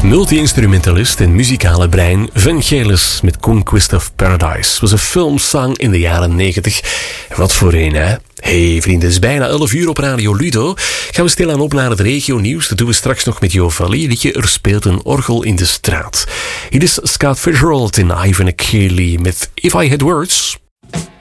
Multi-instrumentalist en muzikale brein Vangelis met Conquest of Paradise was een filmsong in de jaren 90. Wat voor een, hè? Hey vrienden, het is bijna 11 uur op Radio Ludo. Gaan we stilaan op naar het regio-nieuws. Dat doen we straks nog met Jo Valli. Liedje Er speelt een orgel in de straat. Hier is Scott Fitzgerald en Ivan Kelly met If I Had Words.